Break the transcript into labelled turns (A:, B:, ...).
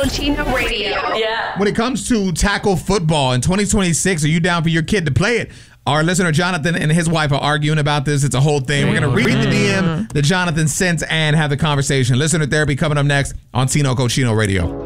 A: Cochino Radio.
B: Yeah.
C: When it comes to tackle football in 2026, are you down for your kid to play it? Our listener Jonathan and his wife are arguing about this. It's a whole thing. We're going to read the DM that Jonathan sent and have the conversation. Listener therapy coming up next on Tino Cochino Radio.